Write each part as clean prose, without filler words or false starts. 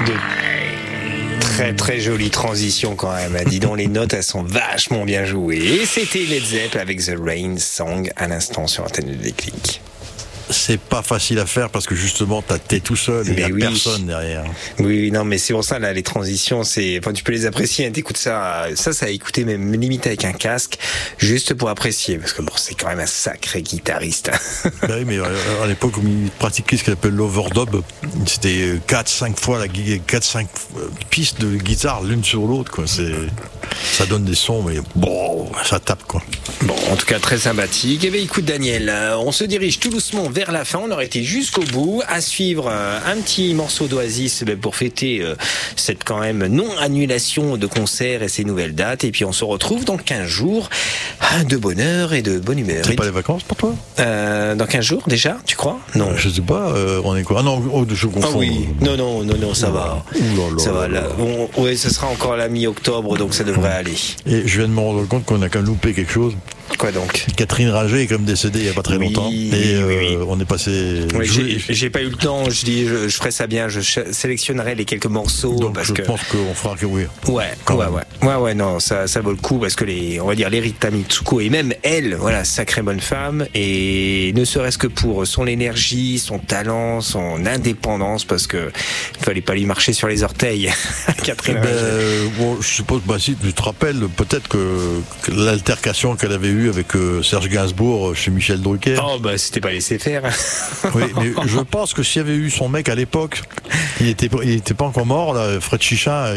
Très très jolie transition quand même. Dis donc, les notes elles sont vachement bien jouées. Et c'était Led Zepp avec The Rain Song à l'instant sur Antenne de Déclic. C'est pas facile à faire parce que justement t'es tout seul et il n'y a personne derrière. Oui, non, mais c'est pour ça là, les transitions, tu peux les apprécier. T'écoutes ça à écouter même limite avec un casque, juste pour apprécier, parce que bon, c'est quand même un sacré guitariste. Bah oui, mais à l'époque, il pratiquait ce qu'on appelle l'overdub. C'était 4-5 fois 4-5 pistes de guitare l'une sur l'autre, quoi. Ça donne des sons, mais bon, ça tape, quoi. Bon, en tout cas, très sympathique. Eh bien, écoute, Daniel, on se dirige tout doucement vers la fin. On aurait été jusqu'au bout. À suivre un petit morceau d'Oasis pour fêter cette quand même non-annulation de concerts et ses nouvelles dates. Et puis, on se retrouve dans 15 jours de bonheur et de bonne humeur. C'est pas les vacances pour toi dans 15 jours déjà, tu crois? Non. Je sais pas, on est quoi? Ah non, je confonds. Ah oui, non, ça va. Ça va, là. Ouais, ce sera encore la mi-octobre, donc ça devrait aller. Et je viens de me rendre compte qu'on a quand même loupé quelque chose. Quoi donc? Catherine Ringer est comme décédée il n'y a pas très longtemps. Et oui. On est passé. Oui, j'ai pas eu le temps. Je ferai ça bien. Je sélectionnerai les quelques morceaux. Donc je pense qu'on fera que oui. Ouais. Non, ça vaut le coup parce que on va dire l'Erita Mitsuko et même elle, voilà, sacrée bonne femme. Et ne serait-ce que pour son énergie, son talent, son indépendance, parce que il fallait pas lui marcher sur les orteils. Catherine Ringer. Bon, je suppose, si tu te rappelles, peut-être que l'altercation qu'elle avait eue avec Serge Gainsbourg chez Michel Drucker. Oh, c'était pas laissé faire. Oui, mais je pense que s'il y avait eu son mec à l'époque, il était pas encore mort, là, Fred Chichin,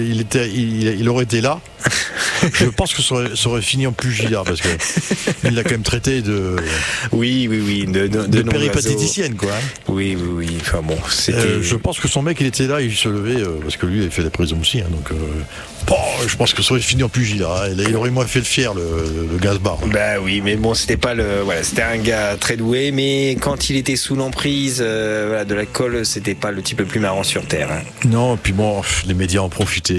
il aurait été là. Je pense que ça aurait fini en pugilat parce que il l'a quand même traité de. Oui, de péripatéticienne, quoi. Oui. Enfin bon, c'était. Je pense que son mec, il était là, il se levait parce que lui, il fait la prison aussi, hein, donc. Je pense que ça aurait fini en pugilat. Il aurait moins fait le fier, le Gainsbourg. Bah oui, mais bon, c'était pas c'était un gars très doué, mais quand il était sous l'emprise de l'alcool, c'était pas le type le plus marrant sur terre. Hein. Non, puis bon, les médias en profitaient.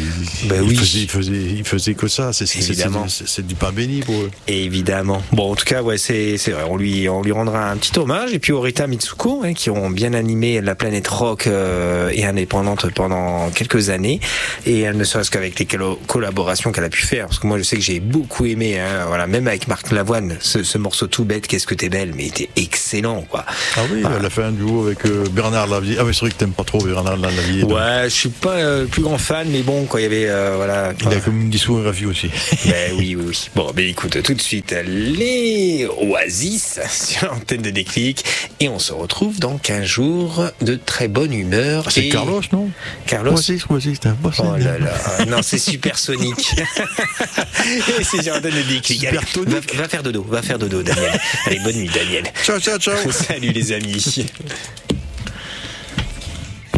Ils faisaient que ça. C'est du pain béni pour eux. Évidemment. Bon, en tout cas, c'est vrai. On lui rendra un petit hommage. Et puis Orita Mitsuko, qui ont bien animé la planète rock et indépendante pendant quelques années. Et elle ne serait-ce qu'avec les collaborations qu'elle a pu faire, parce que moi je sais que j'ai beaucoup aimé, même avec Marc Lavoine, ce morceau tout bête, Qu'est-ce que t'es belle, mais il était excellent, quoi. Ah oui, elle a fait un duo avec Bernard Lavilliers. Ah oui, c'est vrai que t'aimes pas trop Bernard Lavilliers. Ouais, je suis pas le plus grand fan, mais bon, quand il y avait il a comme une discographie aussi. Oui. Bon, écoute, tout de suite les Oasis sur l'antenne de Déclic, et on se retrouve dans 15 jours de très bonne humeur. C'est Carlos, non? Carlos. Oasis, c'est un boss. Oh là là, non, c'est Supersonic. Et c'est sur l'antenne de Déclic. Allez, va faire dodo, Daniel. Allez, bonne nuit, Daniel. Ciao. Salut les amis.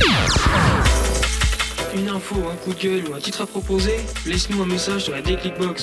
Une info, un coup de gueule ou un titre à proposer, laisse-nous un message sur la Déclic Box.